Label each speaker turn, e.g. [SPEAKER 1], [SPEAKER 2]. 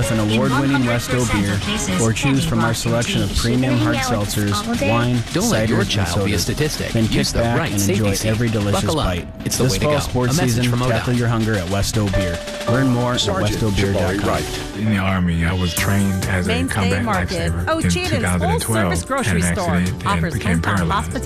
[SPEAKER 1] with an award-winning Westo beer, or choose from our selection of premium hard seltzers, wine,
[SPEAKER 2] Don't let your
[SPEAKER 1] ciders, and
[SPEAKER 2] child be a
[SPEAKER 1] sodas.
[SPEAKER 2] statistic.
[SPEAKER 1] Then kick
[SPEAKER 2] Use the
[SPEAKER 1] back
[SPEAKER 2] right
[SPEAKER 1] and
[SPEAKER 2] safety
[SPEAKER 1] enjoy
[SPEAKER 2] seat.
[SPEAKER 1] every delicious
[SPEAKER 2] Buckle up.
[SPEAKER 1] bite.
[SPEAKER 2] It's the
[SPEAKER 1] This
[SPEAKER 2] way to
[SPEAKER 1] fall
[SPEAKER 2] go.
[SPEAKER 1] sports
[SPEAKER 2] A message
[SPEAKER 1] season,
[SPEAKER 2] from ODOT.
[SPEAKER 1] tackle your hunger at Westo Beer. Learn more at
[SPEAKER 3] Sergeant
[SPEAKER 1] westobeer.com.
[SPEAKER 3] Jabari Wright.
[SPEAKER 4] In the Army, I was trained as a
[SPEAKER 5] Mainstay
[SPEAKER 4] combat
[SPEAKER 5] Market.
[SPEAKER 4] lifesaver.
[SPEAKER 5] Oh,
[SPEAKER 4] in
[SPEAKER 5] Cheetah's
[SPEAKER 4] 2012,
[SPEAKER 5] full-service grocery
[SPEAKER 4] had an
[SPEAKER 5] store
[SPEAKER 4] accident and
[SPEAKER 5] offers
[SPEAKER 4] became
[SPEAKER 5] hometown
[SPEAKER 4] paralyzed.
[SPEAKER 5] hospitality.